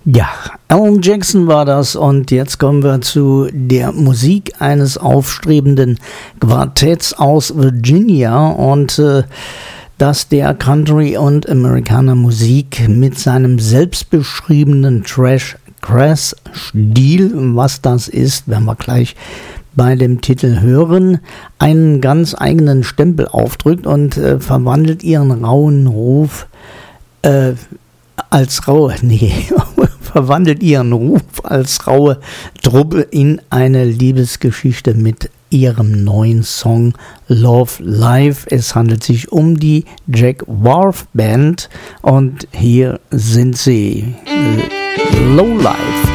Ja, Alan Jackson war das und jetzt kommen wir zu der Musik eines aufstrebenden Quartetts aus Virginia und das der Country- und Amerikaner-Musik mit seinem selbstbeschriebenen Thrash-Stil, was das ist, werden wir gleich bei dem Titel hören, einen ganz eigenen Stempel aufdrückt und verwandelt ihren rauen Ruf verwandelt ihren Ruf als raue Truppe in eine Liebesgeschichte mit ihrem neuen Song Love Live. Es handelt sich um die Jack Wharf Band und hier sind sie, Low Life.